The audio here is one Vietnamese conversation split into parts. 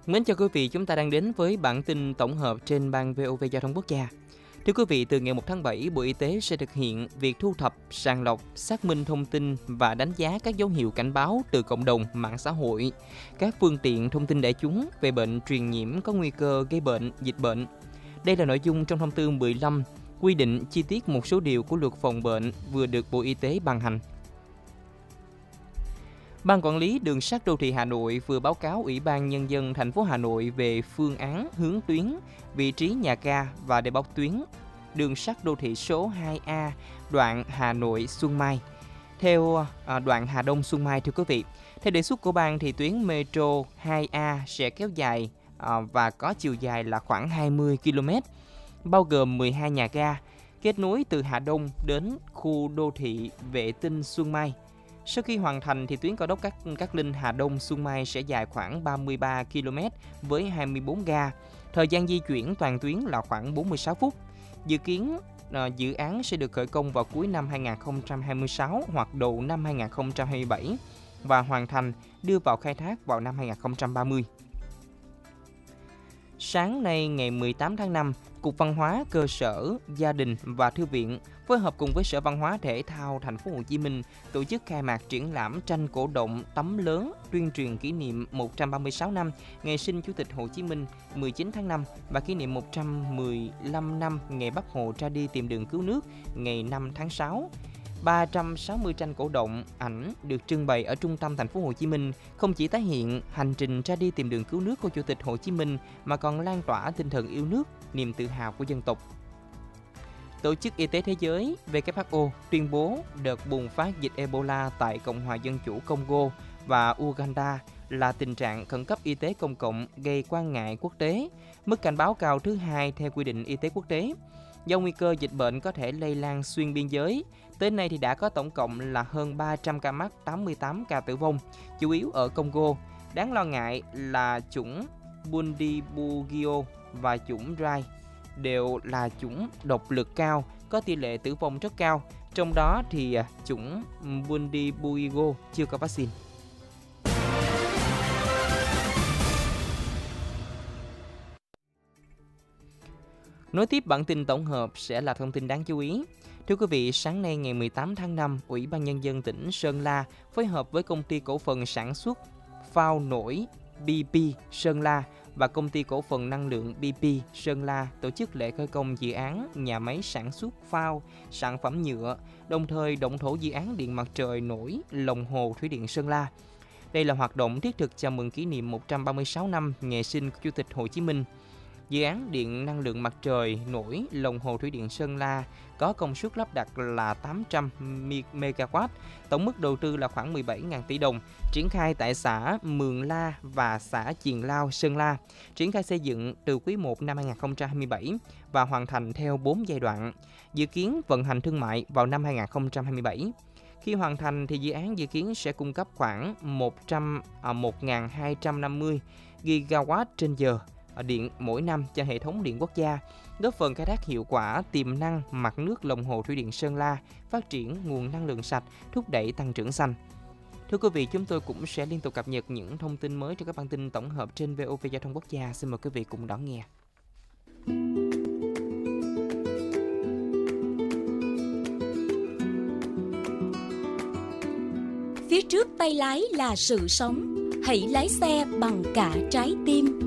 Mến chào quý vị, chúng ta đang đến với bản tin tổng hợp trên ban VOV Giao thông Quốc gia. Thưa quý vị, từ ngày 1 tháng 7, Bộ Y tế sẽ thực hiện việc thu thập, sàng lọc, xác minh thông tin và đánh giá các dấu hiệu cảnh báo từ cộng đồng, mạng xã hội, các phương tiện thông tin đại chúng về bệnh truyền nhiễm có nguy cơ gây bệnh, dịch bệnh. Đây là nội dung trong thông tư 15, quy định chi tiết một số điều của Luật phòng bệnh vừa được Bộ Y tế ban hành. Ban Quản lý Đường sắt Đô thị Hà Nội vừa báo cáo Ủy ban Nhân dân thành phố Hà Nội về phương án hướng tuyến, vị trí nhà ga và đề bóc tuyến đường sắt đô thị số 2A đoạn Hà Nội - Xuân Mai. Theo đoạn Hà Đông - Xuân Mai, thưa quý vị, theo đề xuất của Ban thì tuyến Metro 2A sẽ kéo dài và có chiều dài là khoảng 20 km, bao gồm 12 nhà ga, kết nối từ Hà Đông đến khu đô thị Vệ tinh Xuân Mai. Sau khi hoàn thành thì tuyến cao tốc Cát Linh - Hà Đông - Xuân Mai sẽ dài khoảng 33 km với 24 ga. Thời gian di chuyển toàn tuyến là khoảng 46 phút. Dự kiến dự án sẽ được khởi công vào cuối năm 2026 hoặc đầu năm 2027 và hoàn thành đưa vào khai thác vào năm 2030. Sáng nay ngày 18 tháng 5, Cục Văn hóa Cơ sở, Gia đình và Thư viện phối hợp cùng với Sở Văn hóa Thể thao Thành phố Hồ Chí Minh tổ chức khai mạc triển lãm tranh cổ động tấm lớn tuyên truyền kỷ niệm 136 năm ngày sinh Chủ tịch Hồ Chí Minh 19 tháng 5 và kỷ niệm 115 năm ngày Bác Hồ ra đi tìm đường cứu nước ngày 5 tháng 6. 360 tranh cổ động ảnh được trưng bày ở trung tâm thành phố Hồ Chí Minh không chỉ tái hiện hành trình ra đi tìm đường cứu nước của Chủ tịch Hồ Chí Minh mà còn lan tỏa tinh thần yêu nước, niềm tự hào của dân tộc. Tổ chức Y tế Thế giới WHO tuyên bố đợt bùng phát dịch Ebola tại Cộng hòa Dân chủ Congo và Uganda là tình trạng khẩn cấp y tế công cộng gây quan ngại quốc tế, mức cảnh báo cao thứ hai theo quy định y tế quốc tế. Do nguy cơ dịch bệnh có thể lây lan xuyên biên giới, tới nay thì đã có tổng cộng là hơn 300 ca mắc, 88 ca tử vong, chủ yếu ở Congo. Đáng lo ngại là chủng Bundibugyo và chủng Rai đều là chủng độc lực cao, có tỷ lệ tử vong rất cao. Trong đó thì chủng Bundibugyo chưa có vaccine. Nối tiếp bản tin tổng hợp sẽ là thông tin đáng chú ý. Thưa quý vị, sáng nay ngày 18 tháng 5, Ủy ban Nhân dân tỉnh Sơn La phối hợp với Công ty Cổ phần Sản xuất Phao Nổi BP Sơn La và Công ty Cổ phần Năng lượng BP Sơn La tổ chức lễ khởi công dự án nhà máy sản xuất phao, sản phẩm nhựa, đồng thời động thổ dự án điện mặt trời nổi Lòng Hồ Thủy điện Sơn La. Đây là hoạt động thiết thực chào mừng kỷ niệm 136 năm ngày sinh của Chủ tịch Hồ Chí Minh. Dự án điện năng lượng mặt trời nổi Lòng Hồ Thủy điện Sơn La có công suất lắp đặt là 800 MW, tổng mức đầu tư là khoảng 17.000 tỷ đồng, triển khai tại xã Mường La và xã Chiền Lao, Sơn La, triển khai xây dựng từ quý 1 năm 2027 và hoàn thành theo 4 giai đoạn, dự kiến vận hành thương mại vào năm 2027. Khi hoàn thành thì dự án dự kiến sẽ cung cấp khoảng 1.250 GW trên giờ điện mỗi năm cho hệ thống điện quốc gia, góp phần khai thác hiệu quả tiềm năng mặt nước Lòng Hồ Thủy điện Sơn La, phát triển nguồn năng lượng sạch, thúc đẩy tăng trưởng xanh. Thưa quý vị, chúng tôi cũng sẽ liên tục cập nhật những thông tin mới trong các bản tin tổng hợp trên VOV Giao thông Quốc gia. Xin mời quý vị cùng đón nghe. Phía trước tay lái là sự sống, hãy lái xe bằng cả trái tim.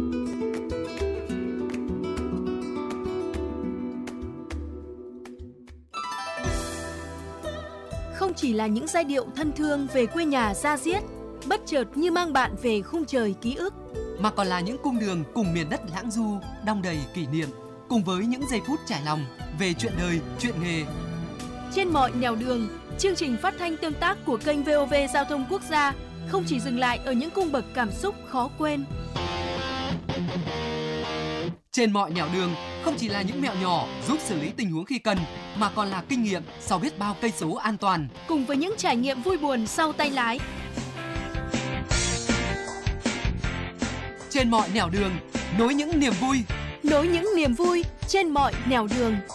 Không chỉ là những giai điệu thân thương về quê nhà da diết, bất chợt như mang bạn về khung trời ký ức, mà còn là những cung đường cùng miền đất lãng du, đong đầy kỷ niệm, cùng với những giây phút trải lòng về chuyện đời, chuyện nghề. Trên mọi nẻo đường, chương trình phát thanh tương tác của kênh VOV Giao thông Quốc gia không chỉ dừng lại ở những cung bậc cảm xúc khó quên. Trên mọi nẻo đường không chỉ là những mẹo nhỏ giúp xử lý tình huống khi cần, mà còn là kinh nghiệm sau biết bao cây số an toàn. Cùng với những trải nghiệm vui buồn sau tay lái. Trên mọi nẻo đường, nối những niềm vui trên mọi nẻo đường.